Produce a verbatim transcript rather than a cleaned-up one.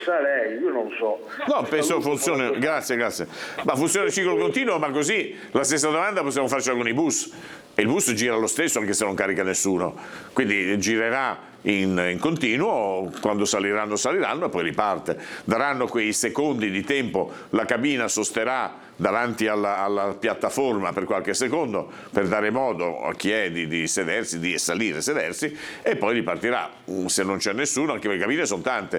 sa lei, io non so. No, penso funzioni, grazie, grazie. Ma funziona il ciclo continuo, ma così la stessa domanda possiamo farcela con i bus. E il bus gira lo stesso anche se non carica nessuno, quindi girerà in, in continuo, quando saliranno saliranno e poi riparte. Daranno quei secondi di tempo, la cabina sosterrà davanti alla, alla piattaforma per qualche secondo per dare modo a chi è di, di sedersi, di salire, sedersi e poi ripartirà. Se non c'è nessuno, anche le cabine sono tante,